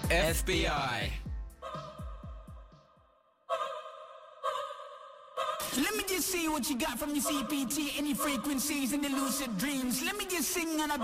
FBI. Let me just see what you got from your CPT, any frequencies in the lucid dreams. Let me just sing on a